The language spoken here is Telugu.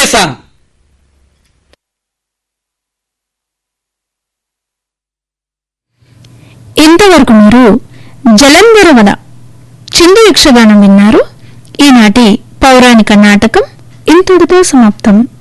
చేస్తాను. ఇంతవరకు మీరు జలంధరవన చిందు యక్షగానం విన్నారు. ఈనాటి పౌరాణిక నాటకం ఇంతటితో సమాప్తం.